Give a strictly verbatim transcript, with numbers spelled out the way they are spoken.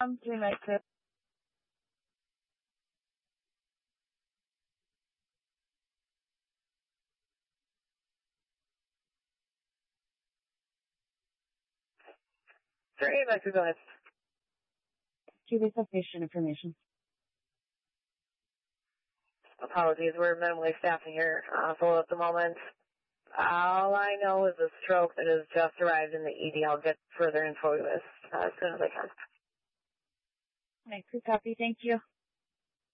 Um, three night trip. Three, back to go ahead. Two bits of patient information. Apologies, we're minimally staffing here, uh, full at the moment. All I know is a stroke that has just arrived in the E D. I'll get further info with this uh, as soon as I can. All right, crew copy. Thank you.